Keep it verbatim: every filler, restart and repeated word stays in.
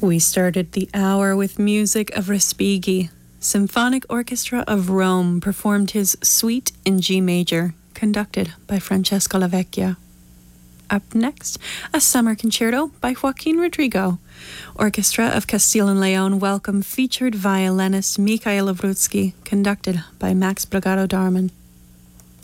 We started the hour with music of Respighi. Symphonic Orchestra of Rome performed his Suite in G major, conducted by Francesco Lavecchia. Up next, a summer concerto by Joaquin Rodrigo. Orchestra of Castile and Leon welcome featured violinist Mikhail Lavrutsky, conducted by Max Bragado Darman.